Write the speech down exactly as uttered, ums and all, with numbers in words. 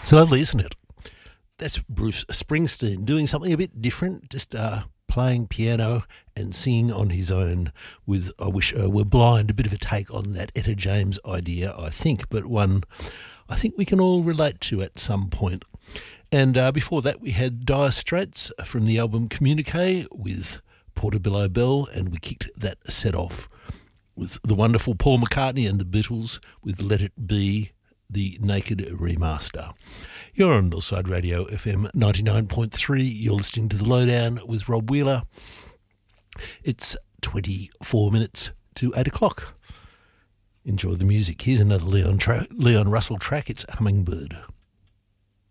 It's lovely, isn't it? That's Bruce Springsteen doing something a bit different, just uh, playing piano and singing on his own with I Wish I Were Blind, a bit of a take on that Etta James idea, I think, but one I think we can all relate to at some point. And uh, before that, we had Dire Straits from the album Communique with Portobello Bell, and we kicked that set off with the wonderful Paul McCartney and the Beatles with Let It Be, the Naked remaster. You're on Northside Radio F M ninety-nine point three. You're listening to The Lowdown with Rob Wheeler. It's twenty-four minutes to eight o'clock. Enjoy the music. Here's another Leon, tra- Leon Russell track. It's Hummingbird.